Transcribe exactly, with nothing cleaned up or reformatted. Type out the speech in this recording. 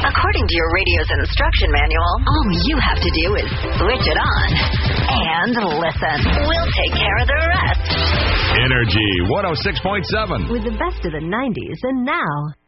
According to your radio's instruction manual, all you have to do is switch it on and listen. We'll take care of the rest. Energy one oh six point seven. With the best of the nineties and now.